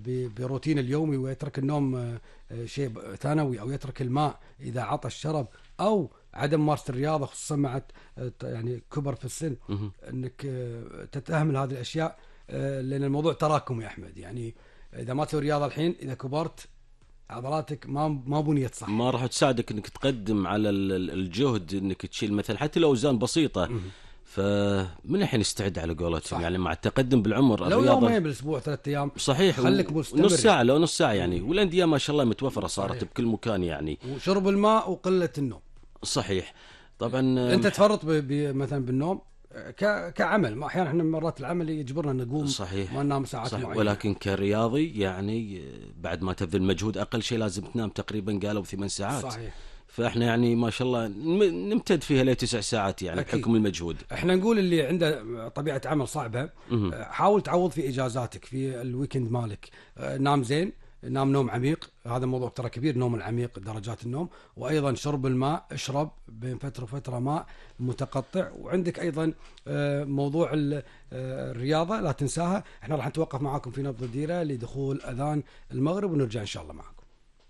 بروتين اليومي ويترك النوم شيء ثانوي، أو يترك الماء إذا عطش شرب، أو عدم ممارسة الرياضة خصوصا مع يعني كبر في السن، أنك تتأهمل هذه الأشياء، لأن الموضوع تراكم يا أحمد. يعني إذا ما تسوي رياضة الحين، إذا كبرت عضلاتك ما بنيت صح، ما راح تساعدك انك تقدم على الجهد، انك تشيل مثلا حتى لو اوزان بسيطه. فمن الحين استعد على قولتهم، يعني مع التقدم بالعمر لو الرياضه يومين بالاسبوع 3 ايام صحيح، خليك مستمر، نص ساعه، لو نص ساعه يعني. والانديه ما شاء الله متوفره صارت صحيح. بكل مكان يعني. وشرب الماء وقله النوم. صحيح. طبعا انت تفرط مثلا بالنوم كعمل، ما احيانا احنا مرات العمل يجبرنا نقوم صحيح ما ننام ساعات صحيح. معينه، ولكن كرياضي يعني بعد ما تبذل مجهود اقل شيء لازم تنام تقريبا قالوا 8 ساعات. صحيح. فاحنا يعني ما شاء الله نمتد فيها ل 9 ساعات يعني أكيد. بحكم المجهود. احنا نقول اللي عنده طبيعه عمل صعبه حاول تعوض في اجازاتك في الويكند مالك، نام زين، نام نوم عميق، هذا موضوع ترى كبير، نوم العميق درجات النوم، وايضا شرب الماء، اشرب بين فتره وفتره ماء متقطع، وعندك ايضا موضوع الرياضه لا تنساها. احنا راح نتوقف معاكم في نبض الديره لدخول اذان المغرب ونرجع ان شاء الله معكم.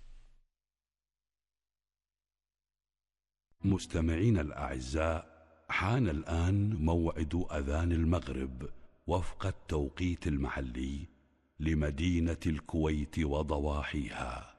مستمعينا الأعزاء، حان الآن موعد أذان المغرب وفق التوقيت المحلي لمدينة الكويت وضواحيها.